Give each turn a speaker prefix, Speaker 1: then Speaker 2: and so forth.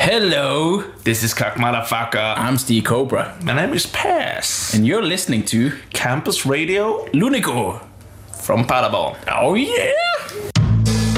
Speaker 1: Hello,
Speaker 2: This is Cock Motherfucker.
Speaker 1: I'm Steve Cobra,
Speaker 2: My name is Paz.
Speaker 1: and you're listening to
Speaker 2: Campus Radio
Speaker 1: Lunico.
Speaker 2: from Paderborn.
Speaker 1: Oh yeah!